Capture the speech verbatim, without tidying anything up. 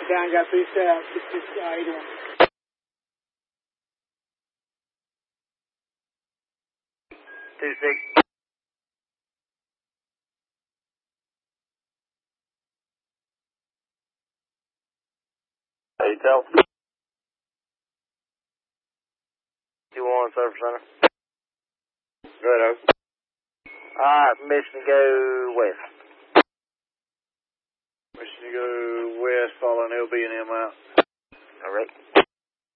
Down, got three set out, six six eighty-one. Two six. Hey, tell. Two one Surfer Center. Right over. Alright, permission to go west. Permission to go west, following L B and M out. Alright.